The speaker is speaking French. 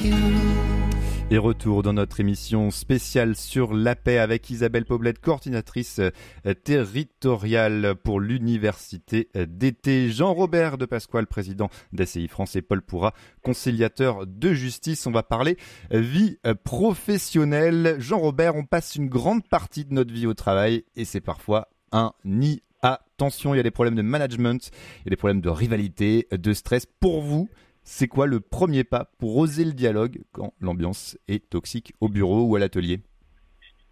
Et retour dans notre émission spéciale sur la paix avec Isabelle Poblette, coordinatrice territoriale pour l'université d'été, Jean-Robert de Pasquale, président d'ACI France, et Paul Pourrat, conciliateur de justice. On va parler vie professionnelle. Jean-Robert, on passe une grande partie de notre vie au travail et c'est parfois un nid à tension. Il y a des problèmes de management, il y a des problèmes de rivalité, de stress. Pour vous, c'est quoi le premier pas pour oser le dialogue quand l'ambiance est toxique au bureau ou à l'atelier ?